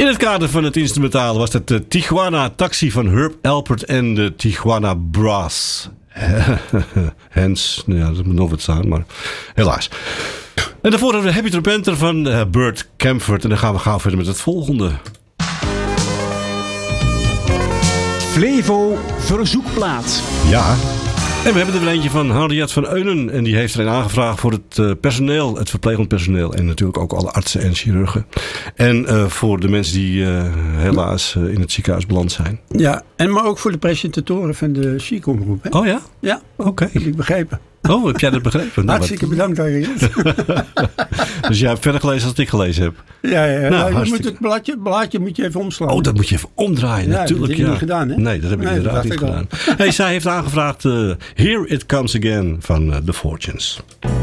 In het kader van het instrumentale was het de Tijuana Taxi van Herb Alpert en de Tijuana Brass. Hens, ja, dat moet nog wat staan, maar helaas. En daarvoor hebben we Happy Trapenter van Burt Camford. En dan gaan we gauw verder met het volgende. Flevo verzoekplaat. Ja. En we hebben er weer eentje van Henriette van Eunen. En die heeft er een aangevraagd voor het personeel, het verplegend personeel. En natuurlijk ook alle artsen en chirurgen. En voor de mensen die helaas in het ziekenhuis beland zijn. Ja, maar ook voor de presentatoren van de Chic-omroep. Oh ja? Ja, Oké. heb ik begrepen. Oh, heb jij dat begrepen? Hartstikke bedankt, Henriette. Dus jij hebt verder gelezen als ik gelezen heb? Ja. Nou, je moet het blaadje moet je even omslaan. Oh, dat moet je even omdraaien, ja, natuurlijk. Dat heb je niet gedaan, hè? Nee, dat heb ik inderdaad niet gedaan. Hey, zij heeft aangevraagd Here It Comes Again van The Fortunes.